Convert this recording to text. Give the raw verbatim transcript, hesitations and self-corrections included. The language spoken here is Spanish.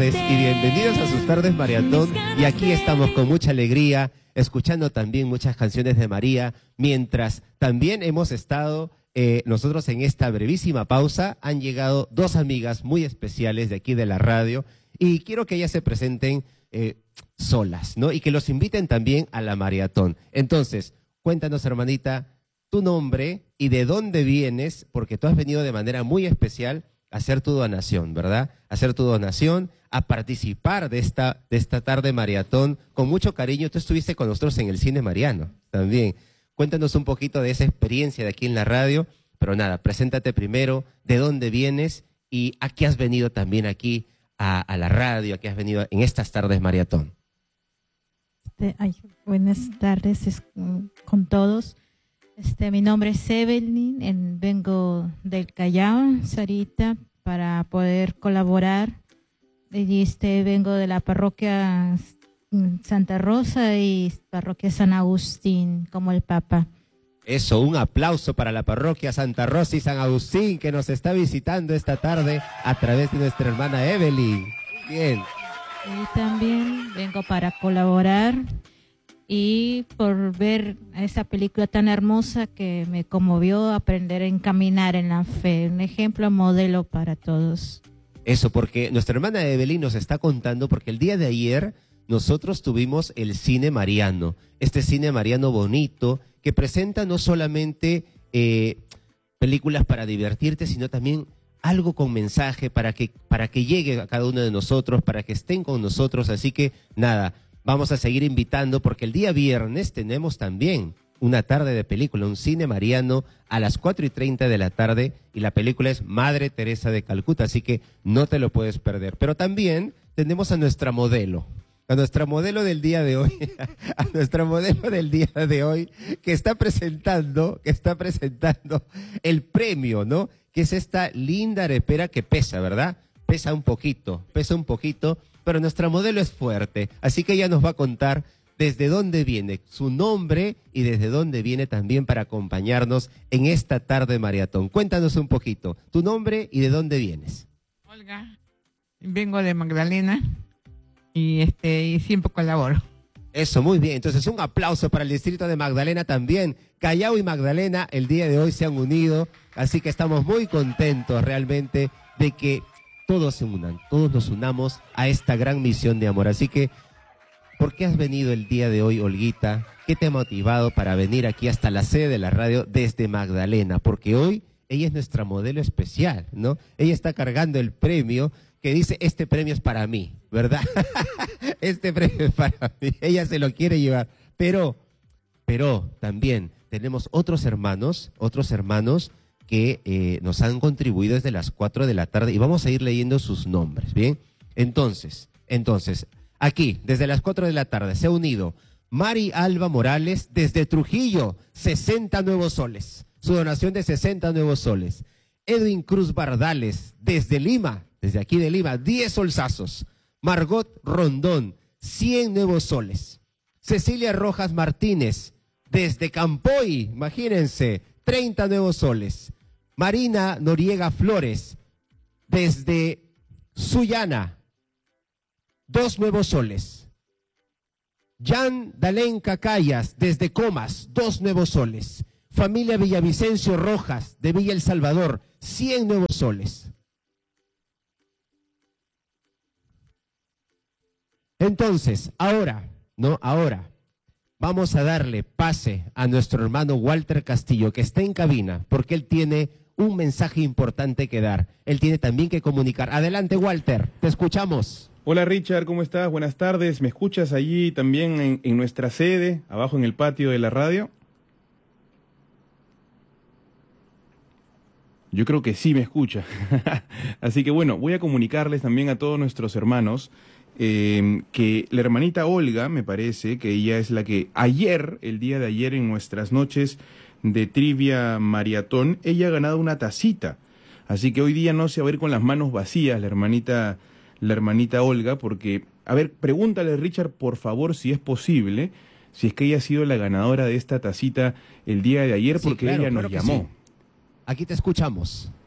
tardes y bienvenidos a sus tardes maratón. Y aquí estamos con mucha alegría, escuchando también muchas canciones de María, mientras también hemos estado eh, nosotros en esta brevísima pausa. Han llegado dos amigas muy especiales de aquí de la radio y quiero que ellas se presenten eh, solas, ¿no? Y que los inviten también a la maratón. Entonces, cuéntanos, hermanita, tu nombre y de dónde vienes, porque tú has venido de manera muy especial a hacer tu donación, ¿verdad? A hacer tu donación, a participar de esta, de esta tarde maratón con mucho cariño. Tú estuviste con nosotros en el Cine Mariano también. Cuéntanos un poquito de esa experiencia de aquí en la radio, pero nada, preséntate primero, de dónde vienes y a qué has venido también aquí a, a la radio, a qué has venido en estas tardes maratón. Este, ay, buenas tardes es, con todos. Este, mi nombre es Evelyn, en, vengo del Callao, Sarita, para poder colaborar. Y este, vengo de la parroquia Santa Rosa y parroquia San Agustín, como el Papa. Eso, un aplauso para la parroquia Santa Rosa y San Agustín que nos está visitando esta tarde a través de nuestra hermana Evelyn. Bien. Y también vengo para colaborar y por ver esa película tan hermosa que me conmovió, aprender a encaminar en la fe, un ejemplo, modelo para todos. Eso, porque nuestra hermana Evelyn nos está contando, porque el día de ayer nosotros tuvimos el Cine Mariano, este Cine Mariano bonito, que presenta no solamente eh, películas para divertirte, sino también algo con mensaje para que, para que llegue a cada uno de nosotros, para que estén con nosotros. Así que nada, vamos a seguir invitando porque el día viernes tenemos también una tarde de película, un Cine Mariano a las cuatro y treinta de la tarde y la película es Madre Teresa de Calcuta, así que no te lo puedes perder. Pero también tenemos a nuestra modelo, a nuestra modelo del día de hoy, a nuestra modelo del día de hoy que está presentando, que está presentando el premio, ¿no? Que es esta linda arepera que pesa, ¿verdad? Pesa un poquito, pesa un poquito, pero nuestra modelo es fuerte, así que ella nos va a contar desde dónde viene, su nombre y desde dónde viene también para acompañarnos en esta tarde maratón. Cuéntanos un poquito, tu nombre y de dónde vienes. Olga, vengo de Magdalena y, este, y siempre colaboro. Eso, muy bien. Entonces, un aplauso para el distrito de Magdalena también. Callao y Magdalena el día de hoy se han unido, así que estamos muy contentos realmente de que todos se unan, todos nos unamos a esta gran misión de amor. Así que, ¿por qué has venido el día de hoy, Olguita? ¿Qué te ha motivado para venir aquí hasta la sede de la radio desde Magdalena? Porque hoy ella es nuestra modelo especial, ¿no? Ella está cargando el premio que dice, este premio es para mí, ¿verdad? Este premio es para mí. Ella se lo quiere llevar. Pero, pero también tenemos otros hermanos, otros hermanos que eh, nos han contribuido desde las cuatro de la tarde y vamos a ir leyendo sus nombres, ¿bien? Entonces, entonces, aquí, desde las cuatro de la tarde, se ha unido Mari Alba Morales desde Trujillo, sesenta nuevos soles. Su donación de sesenta nuevos soles. Edwin Cruz Bardales desde Lima, desde aquí de Lima, diez solsazos. Margot Rondón, cien nuevos soles. Cecilia Rojas Martínez, desde Campoy, imagínense, treinta nuevos soles. Marina Noriega Flores, desde Sullana, dos nuevos soles. Jan Dalenca Callas, desde Comas, dos nuevos soles. Familia Villavicencio Rojas, de Villa El Salvador, cien nuevos soles. Entonces, ahora, ¿no? Ahora, vamos a darle pase a nuestro hermano Walter Castillo, que está en cabina, porque él tiene un mensaje importante que dar. Él tiene también que comunicar. Adelante, Walter, te escuchamos. Hola, Richard, ¿cómo estás? Buenas tardes. ¿Me escuchas allí también en, en nuestra sede, abajo en el patio de la radio? Yo creo que sí me escucha. Así que bueno, voy a comunicarles también a todos nuestros hermanos Eh, que la hermanita Olga, me parece que ella es la que ayer, el día de ayer en nuestras noches de trivia maratón, ella ha ganado una tacita. Así que hoy día no se va a ir con las manos vacías la hermanita, la hermanita Olga, porque, a ver, pregúntale, Richard, por favor, si es posible, si es que ella ha sido la ganadora de esta tacita el día de ayer, Sí, porque claro, ella claro nos que llamó. sí. Aquí te escuchamos.